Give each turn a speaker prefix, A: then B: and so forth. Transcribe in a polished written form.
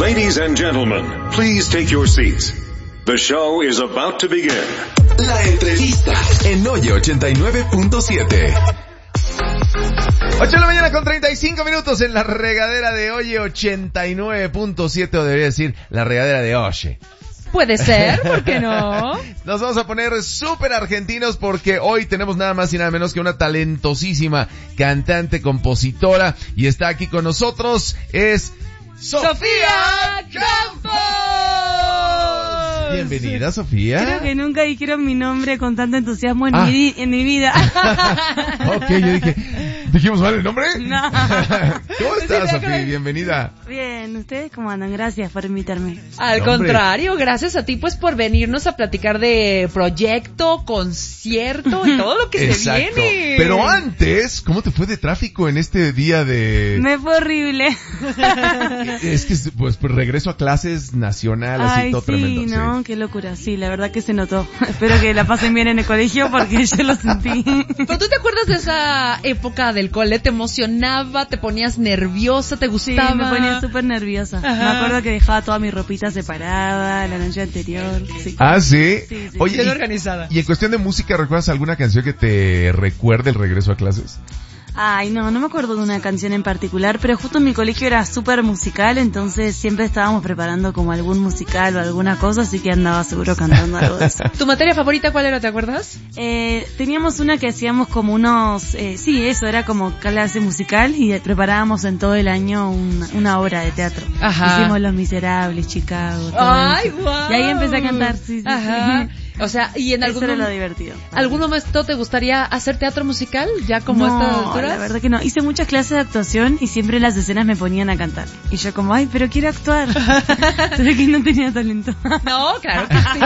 A: Ladies and gentlemen, please take your seats. The show is about to begin.
B: La entrevista en Oye 89.7.
C: 8 de la mañana con 35 minutos en la regadera de Oye 89.7, o debería decir la regadera de Oye.
D: Puede ser, ¿por qué no?
C: Nos vamos a poner súper argentinos porque hoy tenemos nada más y nada menos que una talentosísima cantante, compositora, y está aquí con nosotros, es Sofía Campos. Bienvenida, Sofía.
E: Creo que nunca dijeron mi nombre con tanto entusiasmo en mi vida.
C: Ok, yo dije, ¿dijimos mal el nombre?
E: No.
C: ¿Cómo estás, Sofía? Bienvenida.
E: Bien, ¿ustedes cómo andan? Gracias por invitarme.
D: Al contrario, gracias a ti pues por venirnos a platicar de proyecto, concierto y todo lo que
C: Exacto.
D: se viene.
C: Pero antes, ¿cómo te fue de tráfico en este día de...?
E: Me fue horrible.
C: Es que pues regreso a clases nacional, así todo
E: sí,
C: tremendo.
E: No,
C: sí.
E: Qué locura, sí, la verdad que se notó. Espero que la pasen bien en el colegio porque yo lo sentí.
D: ¿Pero tú te acuerdas de esa época del cole? ¿Te emocionaba? ¿Te ponías nerviosa? ¿Te gustaba?
E: Sí, me ponía súper nerviosa.
D: Ajá.
E: Me acuerdo que dejaba toda mi ropita separada la noche anterior. Sí.
C: Ah, ¿sí?
E: Sí.
C: Oye,
D: Bien organizada.
C: y en cuestión de música, ¿recuerdas alguna canción que te recuerde el regreso a clases?
E: Ay, no me acuerdo de una canción en particular, pero justo en mi colegio era súper musical, entonces siempre estábamos preparando como algún musical o alguna cosa, así que andaba seguro cantando algo de eso.
D: ¿Tu materia favorita cuál era, te acuerdas?
E: Teníamos una que hacíamos como unos, eso era como clase musical y preparábamos en todo el año una obra de teatro.
D: Ajá.
E: Hicimos Los Miserables, Chicago, todo
D: ¡Ay,
E: eso.
D: guau!
E: Y ahí empecé a cantar, sí.
D: Ajá. O sea, y en
E: Eso era lo divertido.
D: ¿algún momento te gustaría hacer teatro musical? Ya como
E: no,
D: esta altura.
E: la verdad que no. Hice muchas clases de actuación y siempre en las escenas me ponían a cantar. Y yo como, ay, pero quiero actuar. Pero que no tenía talento.
D: No, claro que sí.